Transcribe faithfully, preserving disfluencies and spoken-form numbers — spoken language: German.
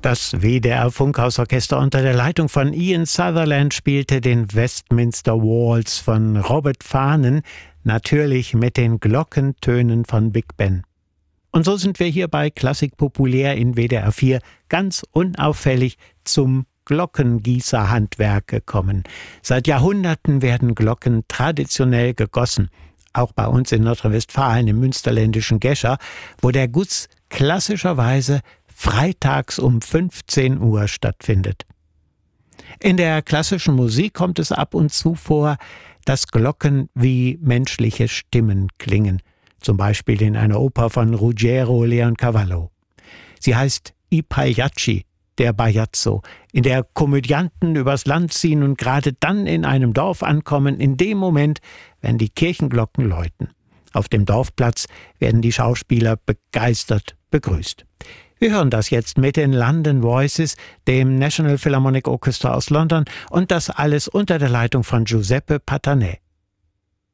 Das W D R-Funkhausorchester unter der Leitung von Ian Sutherland spielte den Westminster Waltz von Robert Farnon, natürlich mit den Glockentönen von Big Ben. Und so sind wir hier bei Klassik populär in W D R vier ganz unauffällig zum Glockengießerhandwerk gekommen. Seit Jahrhunderten werden Glocken traditionell gegossen, auch bei uns in Nordrhein-Westfalen im münsterländischen Gescher, wo der Guss klassischerweise freitags um fünfzehn Uhr stattfindet. In der klassischen Musik kommt es ab und zu vor, dass Glocken wie menschliche Stimmen klingen, zum Beispiel in einer Oper von Ruggiero Leoncavallo. Sie heißt I Pagliacci, der Bajazzo, in der Komödianten übers Land ziehen und gerade dann in einem Dorf ankommen, in dem Moment, wenn die Kirchenglocken läuten. Auf dem Dorfplatz werden die Schauspieler begeistert begrüßt. Wir hören das jetzt mit den London Voices, dem National Philharmonic Orchestra aus London, und das alles unter der Leitung von Giuseppe Patanè.